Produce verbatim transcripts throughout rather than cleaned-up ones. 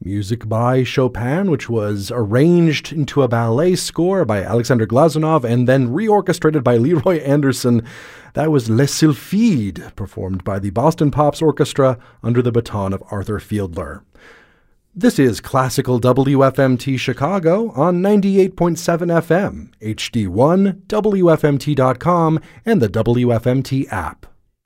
Music by Chopin, which was arranged into a ballet score by Alexander Glazunov and then reorchestrated by Leroy Anderson. That was Les Sylphides, performed by the Boston Pops Orchestra under the baton of Arthur Fiedler. This is Classical W F M T Chicago on ninety-eight point seven F M, H D one, W F M T dot com, and the W F M T app.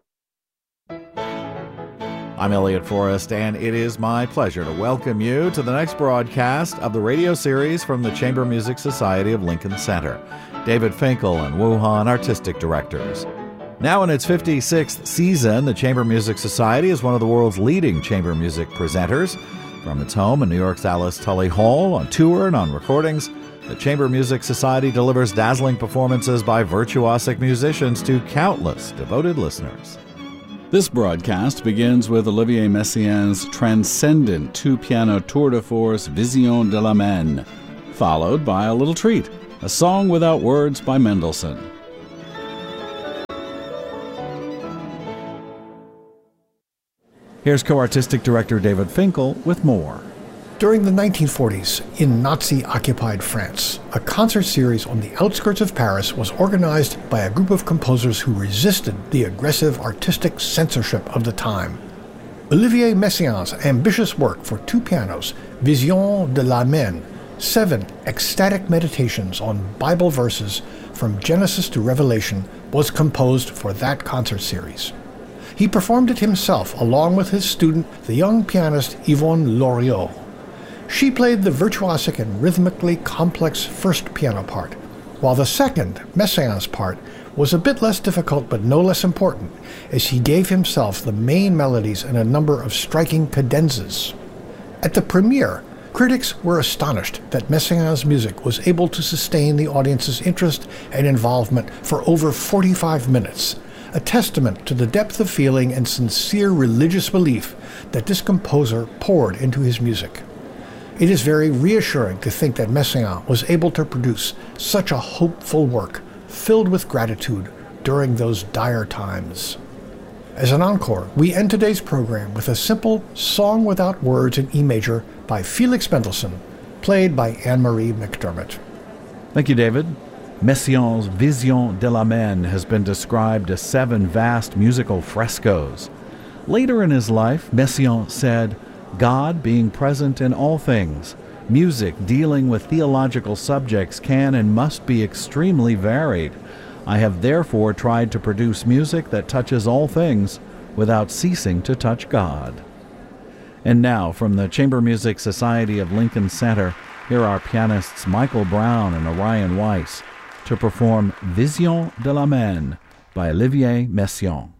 I'm Elliot Forrest, and it is my pleasure to welcome you to the next broadcast of the radio series from the Chamber Music Society of Lincoln Center. David Finkel and Wu Han, artistic directors. Now in its fifty-sixth season, the Chamber Music Society is one of the world's leading chamber music presenters. From its home in New York's Alice Tully Hall, on tour and on recordings, the Chamber Music Society delivers dazzling performances by virtuosic musicians to countless devoted listeners. This broadcast begins with Olivier Messiaen's transcendent two-piano tour de force Vision de la Main, followed by a little treat, a song without words by Mendelssohn. Here's co-artistic director David Finkel with more. During the nineteen forties, in Nazi-occupied France, a concert series on the outskirts of Paris was organized by a group of composers who resisted the aggressive artistic censorship of the time. Olivier Messiaen's ambitious work for two pianos, Vision de la Main, seven ecstatic meditations on Bible verses from Genesis to Revelation, was composed for that concert series. He performed it himself along with his student, the young pianist Yvonne Loriot. She played the virtuosic and rhythmically complex first piano part, while the second, Messiaen's part, was a bit less difficult but no less important, as he gave himself the main melodies and a number of striking cadenzas. At the premiere, critics were astonished that Messiaen's music was able to sustain the audience's interest and involvement for over forty-five minutes, a testament to the depth of feeling and sincere religious belief that this composer poured into his music. It is very reassuring to think that Messiaen was able to produce such a hopeful work, filled with gratitude during those dire times. As an encore, we end today's program with a simple Song Without Words in E major by Felix Mendelssohn, played by Anne-Marie McDermott. Thank you, David. Messiaen's Vision de la Main has been described as seven vast musical frescoes. Later in his life, Messiaen said, God being present in all things, music dealing with theological subjects can and must be extremely varied. I have therefore tried to produce music that touches all things without ceasing to touch God. And now, from the Chamber Music Society of Lincoln Center, here are pianists Michael Brown and Orion Weiss to perform Vision de la Main by Olivier Messiaen.